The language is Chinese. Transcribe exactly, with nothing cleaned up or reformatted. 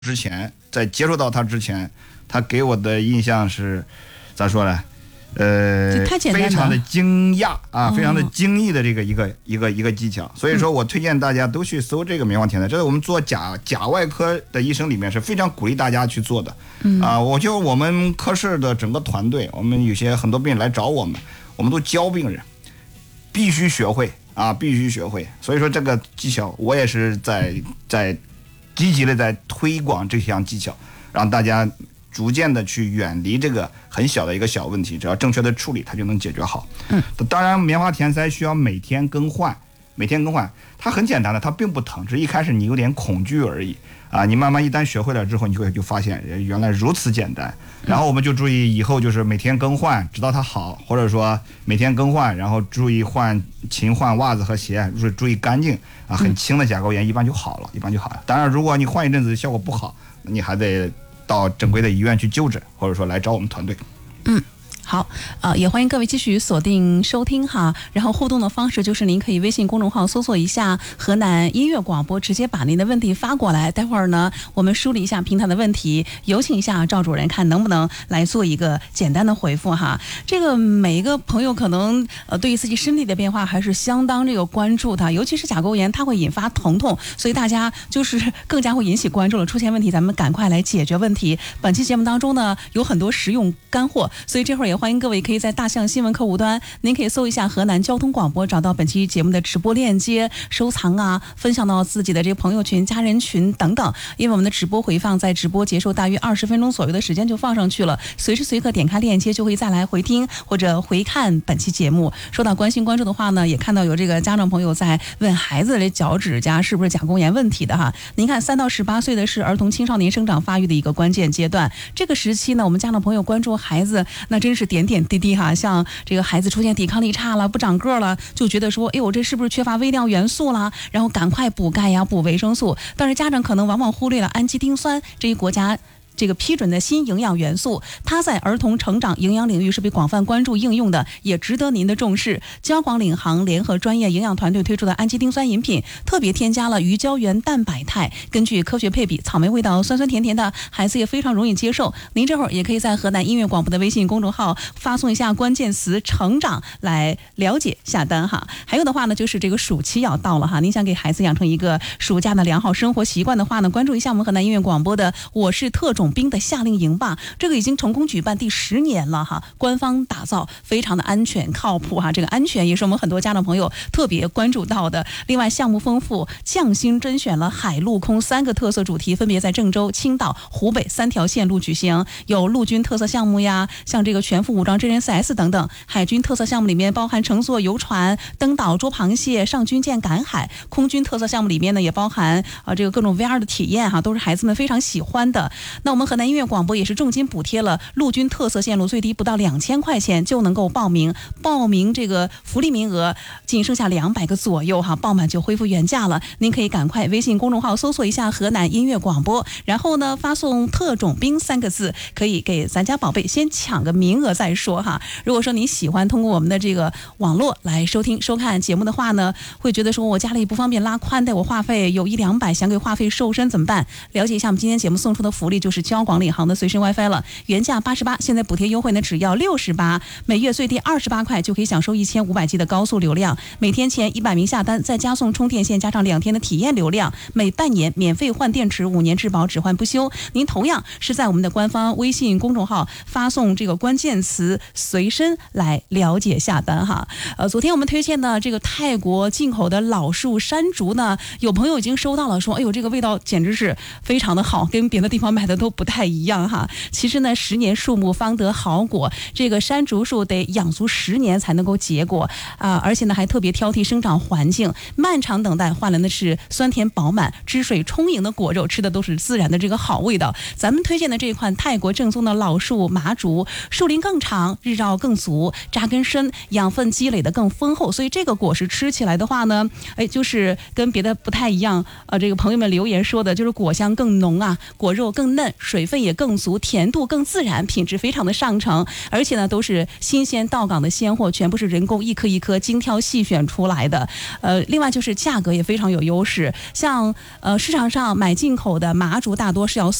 之前，在接触到他之前，他给我的印象是，咋说呢？呃，非常的惊讶啊，哦、非常的惊异的这个一个一个一个技巧。所以说我推荐大家都去搜这个棉花田的，这是我们做甲甲外科的医生里面是非常鼓励大家去做的。嗯啊，我就我们科室的整个团队，我们有些很多病人来找我们，我们都教病人，必须学会啊，必须学会。所以说这个技巧，我也是在在。积极的在推广这项技巧，让大家逐渐的去远离这个很小的一个小问题，只要正确的处理，它就能解决好。嗯，当然棉花填塞需要每天更换，每天更换，它很简单的，它并不疼，只是一开始你有点恐惧而已啊。你慢慢一旦学会了之后，你就会就发现原来如此简单。然后我们就注意以后就是每天更换，直到它好，或者说每天更换，然后注意换勤换袜子和鞋，注意干净啊，很轻的甲沟炎一般就好了，一般就好了。当然，如果你换一阵子效果不好，你还得到正规的医院去就诊，或者说来找我们团队。 嗯。好，呃，也欢迎各位继续锁定收听哈。然后互动的方式就是您可以微信公众号搜索一下河南音乐广播，直接把您的问题发过来。待会儿呢，我们梳理一下平台的问题，有请一下赵主任，看能不能来做一个简单的回复哈。这个每一个朋友可能呃对于自己身体的变化还是相当这个关注的，尤其是甲沟炎，它会引发疼痛，所以大家就是更加会引起关注了。出现问题，咱们赶快来解决问题。本期节目当中呢，有很多实用干货，所以这会儿也欢迎各位可以在大象新闻客户端，您可以搜一下河南交通广播，找到本期节目的直播链接，收藏啊，分享到自己的这个朋友群、家人群等等。因为我们的直播回放在直播结束大约二十分钟左右的时间就放上去了，随时随刻点开链接就会再来回听或者回看本期节目。说到关心关注的话呢，也看到有这个家长朋友在问孩子的脚趾甲是不是甲沟炎问题的哈。您看，三到十八岁的是儿童青少年生长发育的一个关键阶段，这个时期呢，我们家长朋友关注孩子，那真是点点滴滴哈，像这个孩子出现抵抗力差了、不长个了，就觉得说，哎呦，这是不是缺乏微量元素啦？然后赶快补钙呀、补维生素。但是家长可能往往忽略了氨基丁酸这一国家这个批准的新营养元素，它在儿童成长营养领域是被广泛关注应用的，也值得您的重视。交广领航联合专业营养团队推出的氨基丁酸饮品，特别添加了鱼胶原蛋白肽，根据科学配比，草莓味道酸酸甜甜的，孩子也非常容易接受。您这会儿也可以在河南音乐广播的微信公众号发送一下关键词成长来了解下单哈。还有的话呢，就是这个暑期要到了哈，您想给孩子养成一个暑假的良好生活习惯的话呢，关注一下我们河南音乐广播的我是特种兵的夏令营吧，这个已经成功举办第十年了哈，官方打造非常的安全靠谱哈，这个安全也是我们很多家长朋友特别关注到的。另外项目丰富，匠心甄选了海陆空三个特色主题，分别在郑州、青岛、湖北三条线路举行，有陆军特色项目呀，像这个全副武装真人 四 S 等等。海军特色项目里面包含乘坐游船、登岛捉螃蟹、上军舰赶海。空军特色项目里面呢，也包含啊这个各种 V R 的体验哈，都是孩子们非常喜欢的。那我们河南音乐广播也是重金补贴了陆军特色线路，最低不到两千块钱就能够报名，报名这个福利名额仅剩下两百个左右哈，报满就恢复原价了。您可以赶快微信公众号搜索一下河南音乐广播，然后呢发送特种兵三个字，可以给咱家宝贝先抢个名额再说哈。如果说你喜欢通过我们的这个网络来收听收看节目的话呢，会觉得说我家里不方便拉宽带，我话费有一两百，想给话费瘦身怎么办？了解一下我们今天节目送出的福利，就是交广领航的随身 WiFi 了，原价八十八，现在补贴优惠呢只要六十八，每月最低二十八块就可以享受一千五百 G 的高速流量，每天前一百名下单再加送充电线，加上两天的体验流量，每半年免费换电池，五年质保，只换不修。您同样是在我们的官方微信公众号发送这个关键词随身来了解下单哈。呃，昨天我们推荐的这个泰国进口的老树山竹呢，有朋友已经收到了，说哎呦这个味道简直是非常的好，跟别的地方买的都不太一样哈。其实呢，十年树木方得好果，这个山竹树得养足十年才能够结果啊、呃，而且呢还特别挑剔生长环境，漫长等待换来的是酸甜饱满、汁水充盈的果肉，吃的都是自然的这个好味道。咱们推荐的这款泰国正宗的老树麻竹，树龄更长，日照更足，扎根深，养分积累的更丰厚，所以这个果实吃起来的话呢，哎，就是跟别的不太一样。呃，这个朋友们留言说的就是果香更浓啊，果肉更嫩， 水分也更足，甜度更自然，品质非常的上乘，而且呢都是新鲜到港的鲜货，全部是人工一颗一颗精挑细选出来的。呃，另外就是价格也非常有优势，像呃市场上买进口的麻竹大多是要